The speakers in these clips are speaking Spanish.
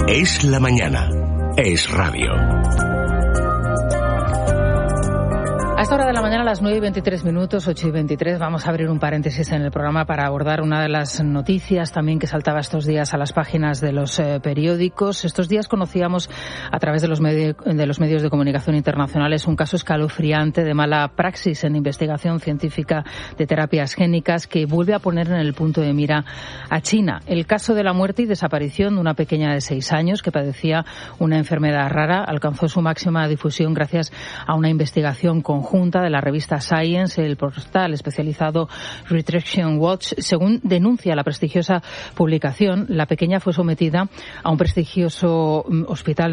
Es la mañana. Es radio. A esta hora de la mañana, a las 9:23, 8:23, vamos a abrir un paréntesis en el programa para abordar una de las noticias también que saltaba estos días a las páginas de los periódicos. Estos días conocíamos a través de los medios de comunicación internacionales un caso escalofriante de mala praxis en investigación científica de terapias génicas que vuelve a poner en el punto de mira a China. El caso de la muerte y desaparición de una pequeña de 6 años que padecía una enfermedad rara alcanzó su máxima difusión gracias a una investigación conjunta de la revista Science, el portal especializado Retraction Watch. Según denuncia la prestigiosa publicación, la pequeña fue sometida a un prestigioso hospital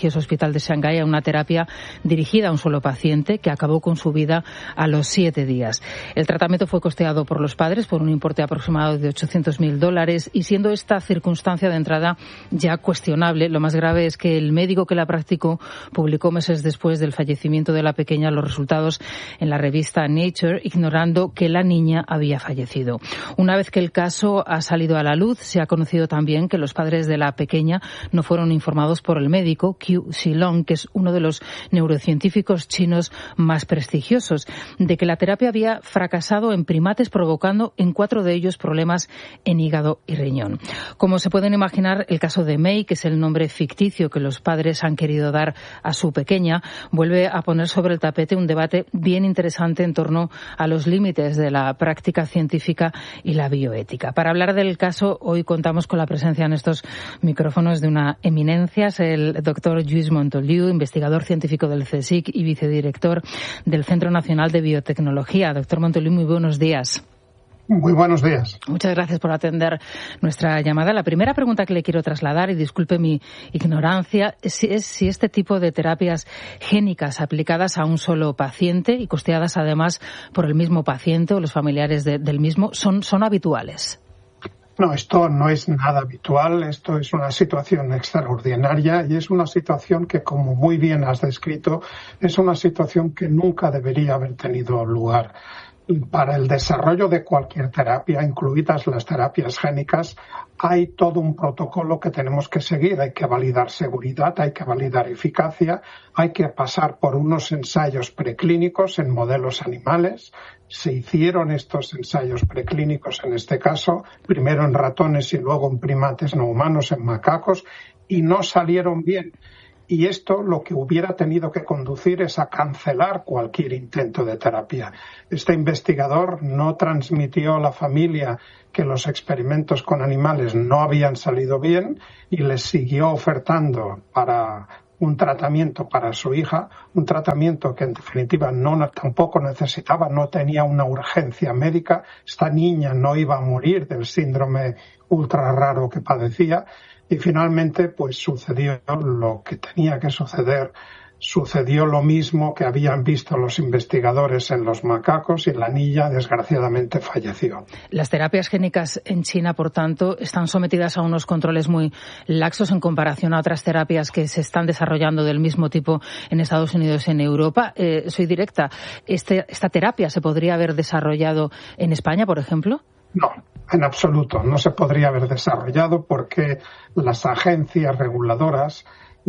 de Shanghái a una terapia dirigida a un solo paciente que acabó con su vida a los 7 días. El tratamiento fue costeado por los padres por un importe aproximado de $800.000 y siendo esta circunstancia de entrada ya cuestionable, lo más grave es que el médico que la practicó publicó meses después del fallecimiento de la pequeña los resultados en la revista Nature, ignorando que la niña había fallecido. Una vez que el caso ha salido a la luz, se ha conocido también que los padres de la pequeña no fueron informados por el médico Qiu Xilong, que es uno de los neurocientíficos chinos más prestigiosos, de que la terapia había fracasado en primates, provocando en 4 de ellos problemas en hígado y riñón. Como se pueden imaginar, el caso de Mei, que es el nombre ficticio que los padres han querido dar a su pequeña, vuelve a poner sobre el tapete un debate bien interesante en torno a los límites de la práctica científica y la bioética. Para hablar del caso, hoy contamos con la presencia en estos micrófonos de una eminencia, es el doctor Lluís Montoliu, investigador científico del CSIC y vicedirector del Centro Nacional de Biotecnología. Doctor Montoliu, muy buenos días. Muy buenos días. Muchas gracias por atender nuestra llamada. La primera pregunta que le quiero trasladar, y disculpe mi ignorancia, es si este tipo de terapias génicas aplicadas a un solo paciente y costeadas además por el mismo paciente o los familiares del mismo son habituales. No, esto no es nada habitual, esto es una situación extraordinaria y es una situación que, como muy bien has descrito, es una situación que nunca debería haber tenido lugar. Para el desarrollo de cualquier terapia, incluidas las terapias génicas, hay todo un protocolo que tenemos que seguir. Hay que validar seguridad, hay que validar eficacia, hay que pasar por unos ensayos preclínicos en modelos animales. Se hicieron estos ensayos preclínicos, en este caso, primero en ratones y luego en primates no humanos, en macacos, y no salieron bien. Y esto lo que hubiera tenido que conducir es a cancelar cualquier intento de terapia. Este investigador no transmitió a la familia que los experimentos con animales no habían salido bien y les siguió ofertando para un tratamiento para su hija, un tratamiento que en definitiva tampoco necesitaba, no tenía una urgencia médica. Esta niña no iba a morir del síndrome ultra raro que padecía. Y finalmente, pues sucedió lo que tenía que suceder. Sucedió lo mismo que habían visto los investigadores en los macacos y la niña, desgraciadamente, falleció. Las terapias génicas en China, por tanto, están sometidas a unos controles muy laxos en comparación a otras terapias que se están desarrollando del mismo tipo en Estados Unidos y en Europa. Soy directa. ¿Esta terapia se podría haber desarrollado en España, por ejemplo? No, en absoluto. No se podría haber desarrollado porque las agencias reguladoras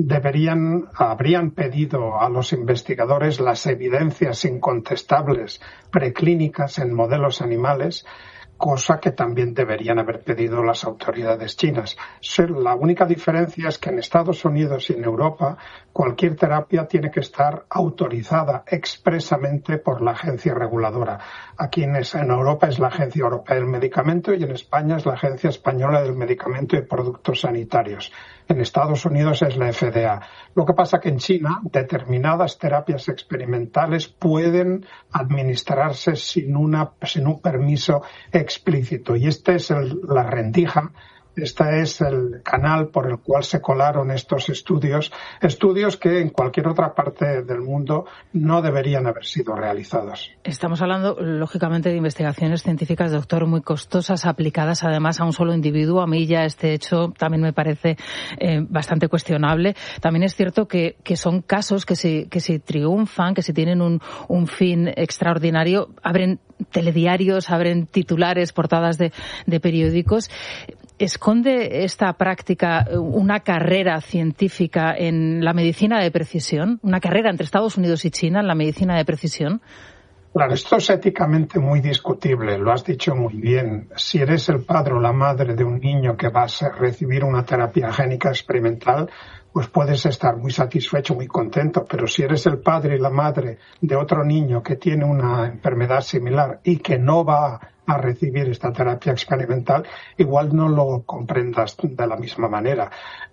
habrían pedido a los investigadores las evidencias incontestables preclínicas en modelos animales, cosa que también deberían haber pedido las autoridades chinas. La única diferencia es que en Estados Unidos y en Europa cualquier terapia tiene que estar autorizada expresamente por la agencia reguladora. Aquí en Europa es la Agencia Europea del Medicamento y en España es la Agencia Española del Medicamento y Productos Sanitarios. En Estados Unidos es la FDA. Lo que pasa que en China determinadas terapias experimentales pueden administrarse sin un permiso explícito. Y esta es la rendija, este es el canal por el cual se colaron estos estudios que en cualquier otra parte del mundo no deberían haber sido realizados. Estamos hablando, lógicamente, de investigaciones científicas, doctor, muy costosas, aplicadas además a un solo individuo. A mí ya este hecho también me parece bastante cuestionable. También es cierto que son casos que si triunfan, que si tienen un fin extraordinario, abren telediarios, abren titulares, portadas de periódicos. ¿Esconde esta práctica una carrera científica en la medicina de precisión? ¿Una carrera entre Estados Unidos y China en la medicina de precisión? Claro, esto es éticamente muy discutible, lo has dicho muy bien. Si eres el padre o la madre de un niño que va a recibir una terapia génica experimental, pues puedes estar muy satisfecho, muy contento, pero si eres el padre y la madre de otro niño que tiene una enfermedad similar y que no va a recibir esta terapia experimental, igual no lo comprendas de la misma manera.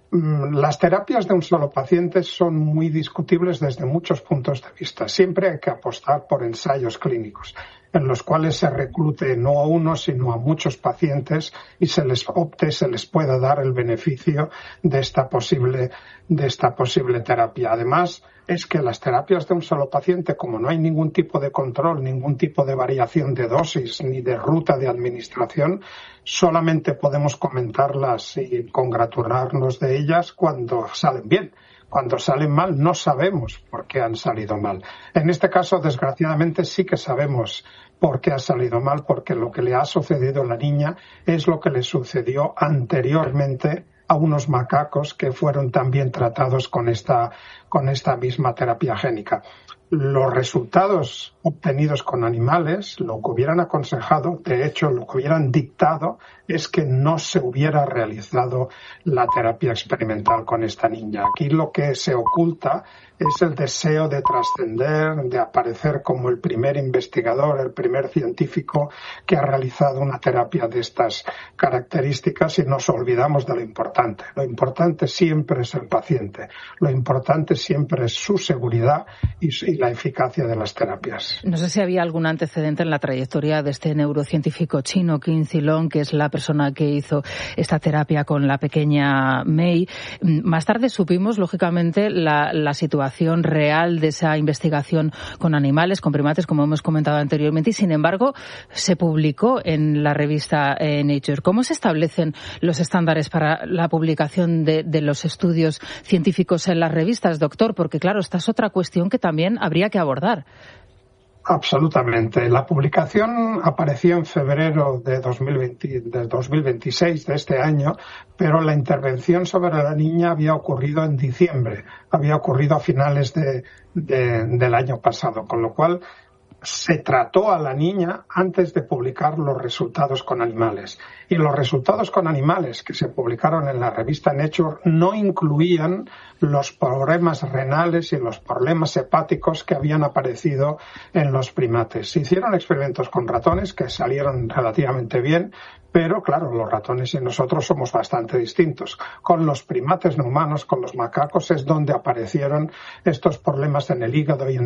Las terapias de un solo paciente son muy discutibles desde muchos puntos de vista. Siempre hay que apostar por ensayos clínicos en los cuales se reclute no a uno, sino a muchos pacientes y se les pueda dar el beneficio de esta posible terapia. Además, es que las terapias de un solo paciente, como no hay ningún tipo de control, ningún tipo de variación de dosis ni de ruta de administración, solamente podemos comentarlas y congratularnos de ellas cuando salen bien. Cuando salen mal no sabemos por qué han salido mal. En este caso, desgraciadamente, sí que sabemos por qué ha salido mal, porque lo que le ha sucedido a la niña es lo que le sucedió anteriormente a unos macacos que fueron también tratados con esta misma terapia génica. Los resultados obtenidos con animales, lo que hubieran aconsejado, de hecho lo que hubieran dictado, es que no se hubiera realizado la terapia experimental con esta niña. Aquí lo que se oculta es el deseo de trascender, de aparecer como el primer investigador, el primer científico que ha realizado una terapia de estas características, y nos olvidamos de lo importante. Lo importante siempre es el paciente, lo importante siempre es su seguridad y la eficacia de las terapias. No sé si había algún antecedente en la trayectoria de este neurocientífico chino, Qin Zilong, que es la persona que hizo esta terapia con la pequeña Mei. Más tarde supimos, lógicamente, la situación real de esa investigación con animales, con primates, como hemos comentado anteriormente, y sin embargo se publicó en la revista Nature. ¿Cómo se establecen los estándares para la publicación de los estudios científicos en las revistas, doctor? Porque claro, esta es otra cuestión que también habría que abordar. Absolutamente. La publicación apareció en febrero de 2026 de este año, pero la intervención sobre la niña había ocurrido en diciembre, había ocurrido a finales del año pasado, con lo cual se trató a la niña antes de publicar los resultados con animales. Y los resultados con animales que se publicaron en la revista Nature no incluían los problemas renales y los problemas hepáticos que habían aparecido en los primates. Se hicieron experimentos con ratones que salieron relativamente bien, pero claro, los ratones y nosotros somos bastante distintos. Con los primates no humanos, con los macacos, es donde aparecieron estos problemas en el hígado y en